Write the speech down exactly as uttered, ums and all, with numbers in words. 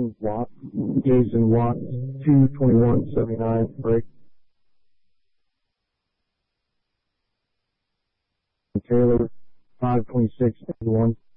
Watt, Jason Watt, two twenty-one seventy-nine break. Taylor, five twenty-six eighty-one.